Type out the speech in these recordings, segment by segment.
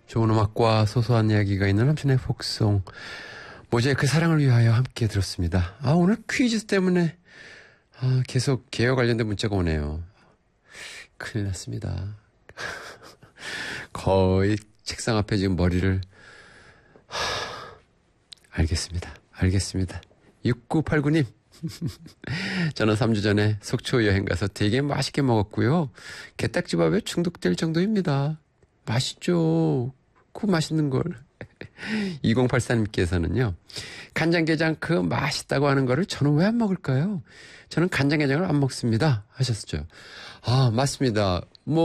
좋은 음악과 소소한 이야기가 있는 남친의 폭송. 모자이크 사랑을 위하여 함께 들었습니다. 오늘 퀴즈 때문에 계속 개요 관련된 문자가 오네요. 큰일 났습니다. 거의 책상 앞에 지금 머리를 알겠습니다. 6989님. 저는 3주 전에 속초 여행 가서 되게 맛있게 먹었고요. 게딱지밥에 중독될 정도입니다. 맛있죠. 그 맛있는 걸. 2084님께서는요. 간장게장 그 맛있다고 하는 거를 저는 왜 안 먹을까요? 저는 간장게장을 안 먹습니다. 하셨죠. 맞습니다.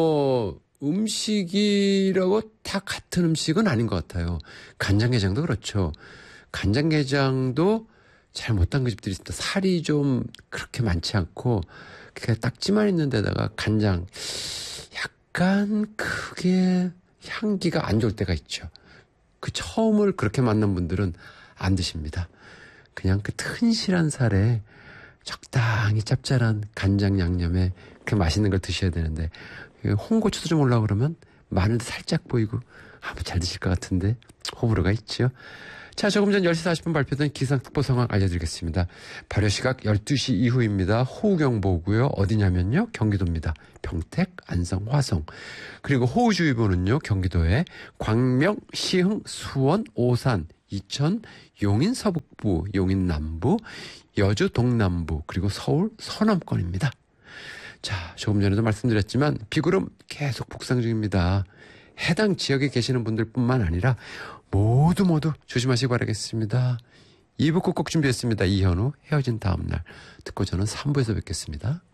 음식이라고 다 같은 음식은 아닌 것 같아요. 간장게장도 그렇죠. 간장게장도 잘 못 담근 집들이 있습니다. 살이 좀 그렇게 많지 않고 그냥 딱지만 있는 데다가 간장 약간 그게 향기가 안 좋을 때가 있죠. 그 처음을 그렇게 만난 분들은 안 드십니다. 그냥 그 튼실한 살에 적당히 짭짤한 간장 양념에 그 맛있는 걸 드셔야 되는데 홍고추도 좀 올라오고 그러면 마늘도 살짝 보이고 잘 드실 것 같은데 호불호가 있죠. 자, 조금 전 10시 40분 발표된 기상특보 상황 알려드리겠습니다. 발효시각 12시 이후입니다. 호우경보고요. 어디냐면요. 경기도입니다. 평택, 안성, 화성. 그리고 호우주의보는요. 경기도에 광명, 시흥, 수원, 오산, 이천, 용인 서북부, 용인 남부, 여주 동남부, 그리고 서울 서남권입니다. 자, 조금 전에도 말씀드렸지만 비구름 계속 북상 중입니다. 해당 지역에 계시는 분들뿐만 아니라 모두 조심하시기 바라겠습니다. 2부 끝곡 준비했습니다. 이현우 헤어진 다음날 듣고 저는 3부에서 뵙겠습니다.